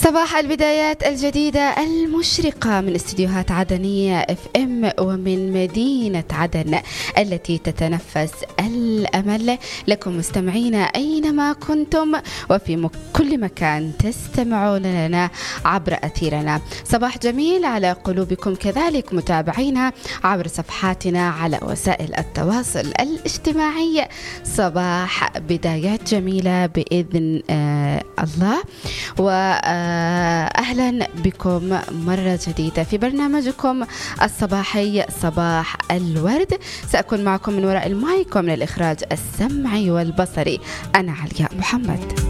صباح البدايات الجديدة المشرقة من استديوهات عدنية FM ومن مدينة عدن التي تتنفس الأمل. لكم مستمعينا أينما كنتم وفي كل مكان تستمعون لنا عبر أثيرنا. صباح جميل على قلوبكم كذلك متابعينا عبر صفحاتنا على وسائل التواصل الاجتماعي. صباح بدايات جميلة بإذن الله، وأهلا بكم مرة جديدة في برنامجكم الصباحي صباح الورد. سأكون معكم من وراء المايك ومن الإخراج السمعي والبصري أنا علياء محمد.